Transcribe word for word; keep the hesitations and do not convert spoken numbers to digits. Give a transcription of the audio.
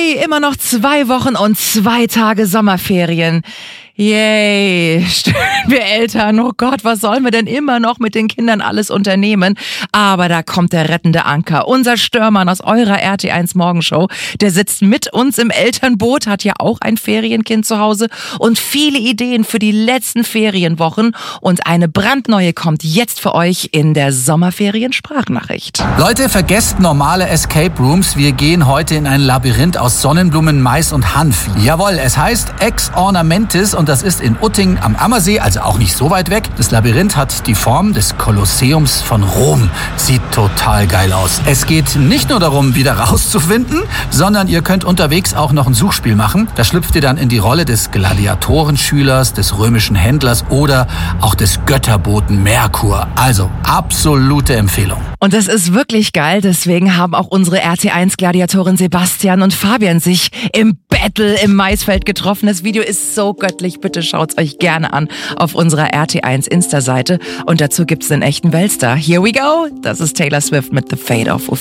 Yay, immer noch zwei Wochen und zwei Tage Sommerferien. Yay, stöhnen wir Eltern. Oh Gott, was sollen wir denn immer noch mit den Kindern alles unternehmen? Aber da kommt der rettende Anker. Unser Störmann aus eurer R T eins Morgenshow, der sitzt mit uns im Elternboot, hat ja auch ein Ferienkind zu Hause und viele Ideen für die letzten Ferienwochen. Und eine brandneue kommt jetzt für euch in der Sommerferien-Sprachnachricht. Leute, vergesst normale Escape Rooms. Wir gehen heute in ein Labyrinth aus Sonnenblumen, Mais und Hanf. Jawohl, es heißt Ex Ornamentis und das ist in Utting am Ammersee, also auch nicht so weit weg. Das Labyrinth hat die Form des Kolosseums von Rom. Sieht total geil aus. Es geht nicht nur darum, wieder rauszufinden, sondern ihr könnt unterwegs auch noch ein Suchspiel machen. Da schlüpft ihr dann in die Rolle des Gladiatorenschülers, des römischen Händlers oder auch des Götterboten Merkur. Also absolute Empfehlung. Und das ist wirklich geil, deswegen haben auch unsere R T eins Gladiatoren Sebastian und Fabian sich im Battle im Maisfeld getroffen. Das Video ist so göttlich, bitte schaut's euch gerne an auf unserer R T eins Insta-Seite. Und dazu gibt's einen echten Weltstar. Here we go, das ist Taylor Swift mit The Fade of